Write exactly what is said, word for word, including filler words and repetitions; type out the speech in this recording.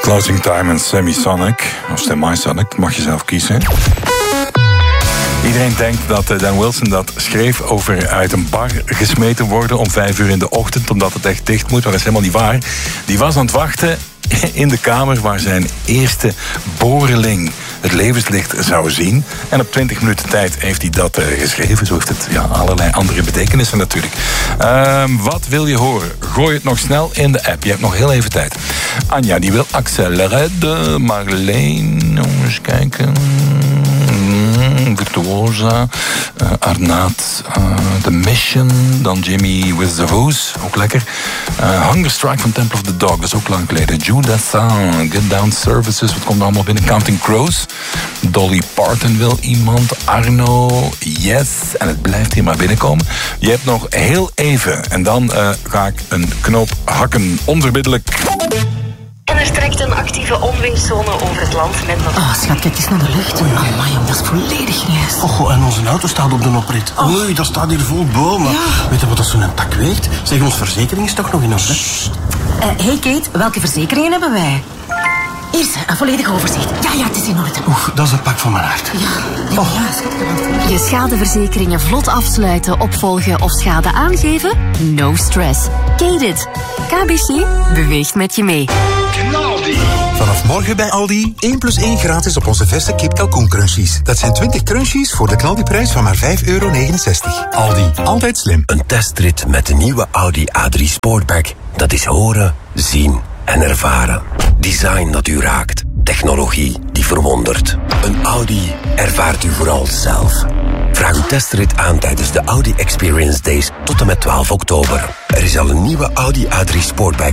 Closing Time en Semisonic, of Semisonic, mag je zelf kiezen. Iedereen denkt dat Dan Wilson dat schreef over uit een bar gesmeten worden om vijf uur in de ochtend, omdat het echt dicht moet. Maar dat is helemaal niet waar. Die was aan het wachten in de kamer waar zijn eerste boreling het levenslicht zou zien. En op twintig minuten tijd heeft hij dat uh, geschreven. Zo heeft het ja, allerlei andere betekenissen natuurlijk. Uh, wat wil je horen? Gooi het nog snel in de app. Je hebt nog heel even tijd. Anja, die wil accelerate. Marleen, eens kijken. Virtuosa, uh, Arnaat, uh, The Mission, dan Jimmy with the Who's, ook lekker. Uh, Hunger Strike van Temple of the Dog, dat is ook lang geleden. Judas Sound, Get Down Services, wat komt er allemaal binnen? Counting Crows, Dolly Parton wil iemand, Arno, Yes, en het blijft hier maar binnenkomen. Je hebt nog heel even en dan uh, ga ik een knoop hakken, onverbiddelijk. En er trekt een actieve onweerszone over het land met nog... Oh, schat, kijk eens naar de lucht. Amai, jong, dat is volledig grijs. Oh, en onze auto staat op de oprit. Oh. Oei, dat staat hier vol bomen. Ja. Weet je wat dat zo'n tak weegt? Zeg, onze verzekering is toch nog in orde? Uh, hey Kate, welke verzekeringen hebben wij? Eerst, een volledig overzicht. Ja, ja, het is in orde. Oeh, dat is een pak van mijn hart. Ja, ja, oh. ja schat. Je schadeverzekeringen vlot afsluiten, opvolgen of schade aangeven? No stress. Kate it. K B C beweegt met je mee. Vanaf morgen bij Aldi één plus één gratis op onze verse kip kalkoen crunchies. Dat zijn twintig crunchies voor de knaldiprijs van maar vijf euro negenenzestig. Aldi, altijd slim. Een testrit met de nieuwe Audi A drie Sportback. Dat is horen, zien en ervaren. Design dat u raakt. Technologie die verwondert. Een Audi ervaart u vooral zelf. Vraag uw testrit aan tijdens de Audi Experience Days tot en met twaalf oktober. Er is al een nieuwe Audi A drie Sportback